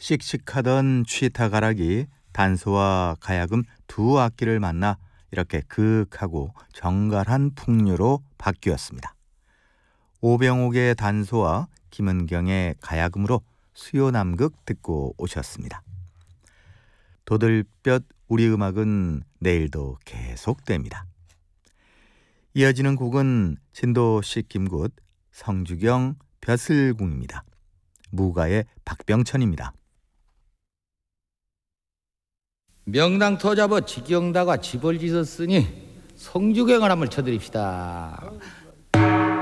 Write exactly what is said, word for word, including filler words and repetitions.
씩씩하던 취타가락이 단소와 가야금 두 악기를 만나 이렇게 그윽하고 정갈한 풍류로 바뀌었습니다. 오병옥의 단소와 김은경의 가야금으로 수요남극 듣고 오셨습니다. 도들볕 우리 음악은 내일도 계속됩니다. 이어지는 곡은 진도시 김굿, 성주경 벼슬궁입니다. 무가의 박병천입니다. 명당 터잡아 지경다가 집을 짓었으니 성주경을 한번 쳐드립시다.